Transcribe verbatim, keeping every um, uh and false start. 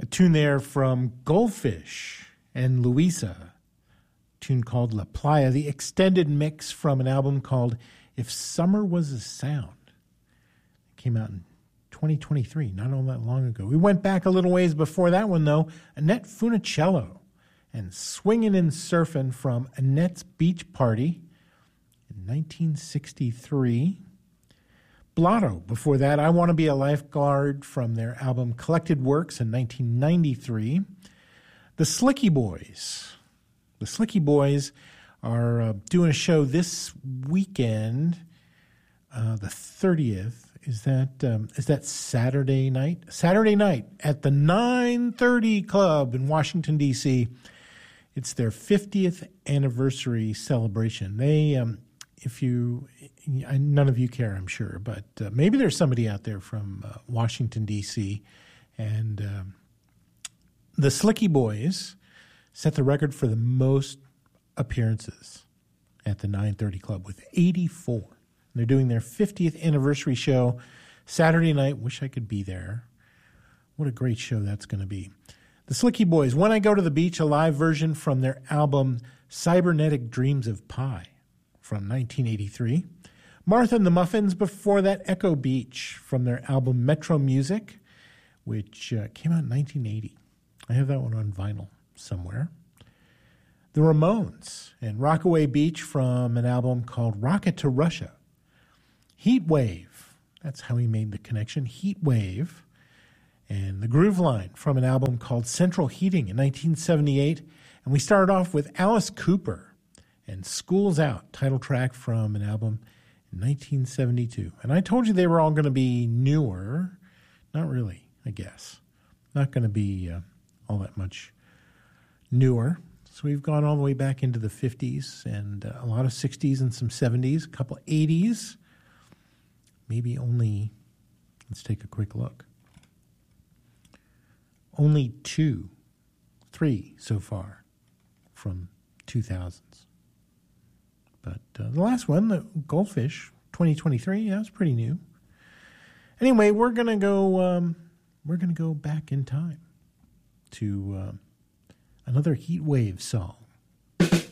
A tune there from Goldfish and Louisa, a tune called La Playa, the extended mix from an album called If Summer Was a Sound. It came out in twenty twenty-three, not all that long ago. We went back a little ways before that one, though. Annette Funicello and Swingin' and Surfin' from Annette's Beach Party in nineteen sixty-three. Blotto, before that, I Want to Be a Lifeguard from their album Collected Works in nineteen ninety-three. The Slicky Boys. The Slicky Boys are uh, doing a show this weekend, uh, the thirtieth. Is that um, is that Saturday night? Saturday night at the nine thirty Club in Washington, D C. It's their fiftieth anniversary celebration. They... Um, If you, none of you care, I'm sure, but uh, maybe there's somebody out there from uh, Washington, D C, and um, the Slicky Boys set the record for the most appearances at the nine thirty Club with eighty-four. And they're doing their fiftieth anniversary show Saturday night. Wish I could be there. What a great show that's going to be. The Slicky Boys, When I Go to the Beach, a live version from their album Cybernetic Dreams of Pi from nineteen eighty-three. Martha and the Muffins, before that, Echo Beach from their album Metro Music, which uh, came out in nineteen eighty. I have that one on vinyl somewhere. The Ramones and Rockaway Beach from an album called Rocket to Russia. Heat Wave, that's how he made the connection, Heat Wave. And the Groove Line from an album called Central Heating in nineteen seventy-eight. And we started off with Alice Cooper and School's Out, title track from an album in nineteen seventy-two. And I told you they were all going to be newer. Not really, I guess. Not going to be uh, all that much newer. So we've gone all the way back into the fifties and uh, a lot of sixties and some seventies, a couple of eighties. Maybe only, let's take a quick look. Only two, three so far from two thousands. But uh, the last one, the Goldfish, twenty twenty-three, yeah, it's pretty new. Anyway, we're gonna go. Um, we're gonna go back in time to uh, another Heat Wave song